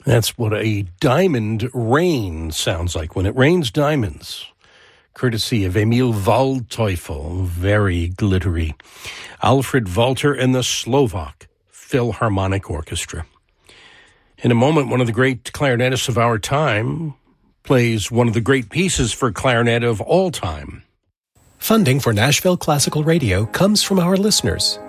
That's what a diamond rain sounds like when it rains diamonds. Courtesy of Emil Waldteufel, very glittery. Alfred Walter and the Slovak Philharmonic Orchestra. In a moment, one of the great clarinetists of our time plays one of the great pieces for clarinet of all time. Funding for Nashville Classical Radio comes from our listeners